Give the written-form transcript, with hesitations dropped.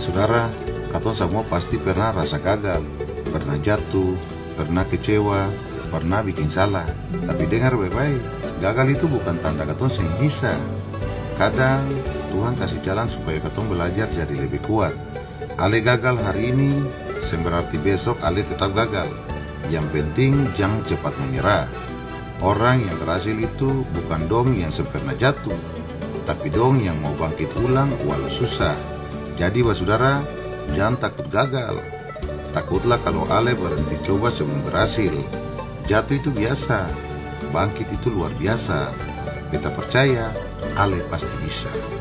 Saudara, katong semua pasti pernah rasa gagal, pernah jatuh, pernah kecewa, pernah bikin salah. Tapi dengar baik-baik, gagal itu bukan tanda katong sing bisa. Kadang Tuhan kasih jalan supaya katong belajar jadi lebih kuat. Ale gagal hari ini, sing berarti besok ale tetap gagal. Yang penting jangan cepat menyerah. Orang yang berhasil itu bukan dong yang pernah jatuh, tapi dong yang mau bangkit ulang walau susah. Jadi saudara, jangan takut gagal. Takutlah kalau ale berhenti coba sebelum berhasil. Jatuh itu biasa, bangkit itu luar biasa. Kita percaya, ale pasti bisa.